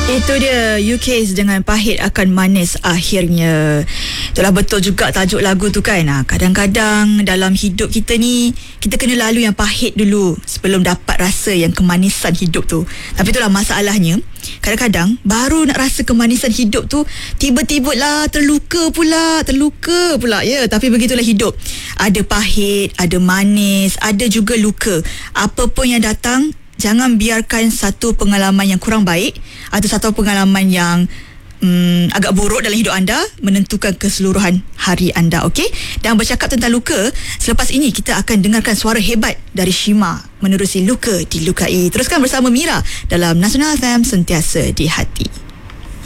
Itu dia, UK dengan pahit akan manis akhirnya. Itulah betul juga tajuk lagu tu kan. Kadang-kadang dalam hidup kita ni, kita kena lalu yang pahit dulu sebelum dapat rasa yang kemanisan hidup tu. Tapi itulah masalahnya, kadang-kadang baru nak rasa kemanisan hidup tu, tiba-tiba lah terluka pula ya. Tapi begitulah hidup. Ada pahit, ada manis, ada juga luka. Apa pun yang datang, jangan biarkan satu pengalaman yang kurang baik atau satu pengalaman yang agak buruk dalam hidup anda menentukan keseluruhan hari anda, okey? Dan bercakap tentang luka, selepas ini kita akan dengarkan suara hebat dari Shima menerusi Luka Dilukai. Teruskan bersama Mira dalam Nasional FM, sentiasa di hati.